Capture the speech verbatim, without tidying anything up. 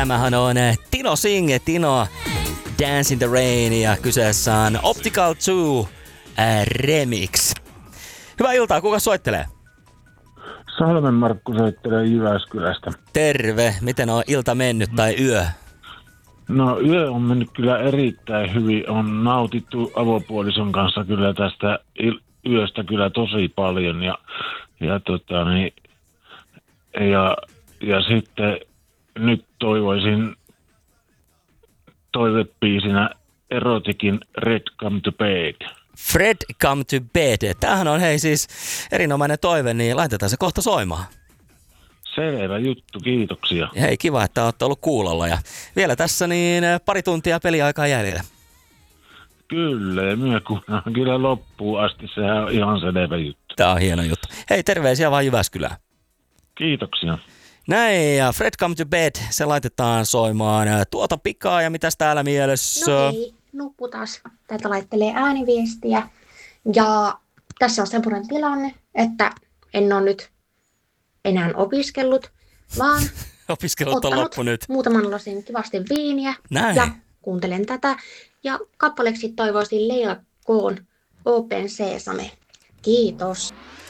Tämähän on Tino Singh, Tino Dance in the Rain ja kyseessä on Optical two äh, Remix. Hyvää iltaa, kuka soittelee? Salmen Markku soittelee Jyväskylästä. Terve, miten on ilta mennyt tai yö? No yö on mennyt kyllä erittäin hyvin. On nautittu avopuolison kanssa kyllä tästä il- yöstä kyllä tosi paljon. Ja, ja, tota, niin, ja, ja sitten nyt toivoisin toivepiisinä Erotikin Red Come to Bed. Fred Come to Bed. Tämähän on hei siis erinomainen toive, niin laitetaan se kohta soimaan. Selvä juttu, kiitoksia. Hei, kiva, että olette ollut kuulolla. Ja vielä tässä niin pari tuntia peliaikaa jäljellä. Kyllä, ja myökunnaan kyllä loppuun asti. Sehän on ihan selvä juttu. Tää on hieno juttu. Hei, terveisiä vaan Jyväskylään. Kiitoksia. Näin, ja Fred Come to Bed, se laitetaan soimaan tuota pikaa, ja mitäs täällä mielessä? No hei, Nuppu taas täältä laittelee ääniviestiä. Ja tässä on semmoinen tilanne, että en ole nyt enää opiskellut, vaan Opiskelut on loppu nyt. muutaman lasin kivasti viiniä. Näin. Ja kuuntelen tätä. Ja kappaleeksi toivoisin Leila Koon Open Sesame. Kiitos.